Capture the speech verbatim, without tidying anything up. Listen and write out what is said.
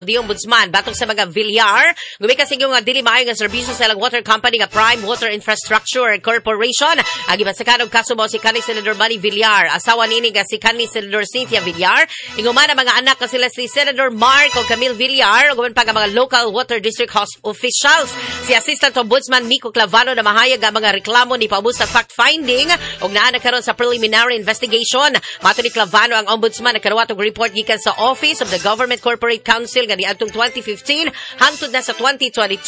Di Ombudsman batong sa mga Villar gumi kasi yung nga dili maayo nga serbisyo sa ilang water company nga Prime Water Infrastructure Corporation agiban sa kanong kaso mo si kanhi Senador Manny Villar asawa nini nga si kanhi Senador Cynthia Villar inguman ang mga anak nga sila si Senador Mark o Camille Villar ug pa nga mga local water district officials si Assistant Ombudsman Miko Clavano na mahayag ang mga reklamo ni paubos sa fact finding ug naa na karon sa preliminary investigation mato ni Clavano ang ombudsman nagkaroon og report gikan sa Office of the Government Corporate Council nga niadtong twenty fifteen hangtod na sa twenty twenty-two